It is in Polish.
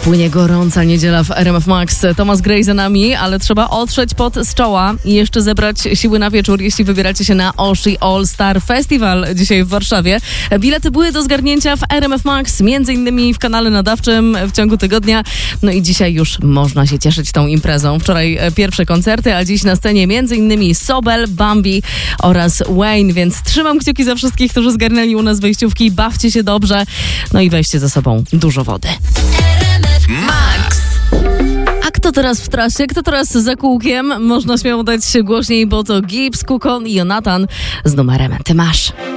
Płynie gorąca niedziela w RMF Max. Thomas Gray za nami, ale trzeba otrzeć pot z czoła i jeszcze zebrać siły na wieczór, jeśli wybieracie się na Oshi All Star Festival dzisiaj w Warszawie. Bilety były do zgarnięcia w RMF Max, między innymi w kanale nadawczym w ciągu tygodnia. No i dzisiaj już można się cieszyć tą imprezą. Wczoraj pierwsze koncerty, a dziś na scenie między innymi Sobel, Bambi oraz Wayne, więc trzymam kciuki za wszystkich, którzy zgarnęli u nas wejściówki. Bawcie się dobrze, no i weźcie ze sobą dużo wody. Max. A kto teraz w trasie, kto teraz za kółkiem? Można śmiało dać się głośniej, bo to Gibbs, Kukon i Jonathan z numerem Ty masz.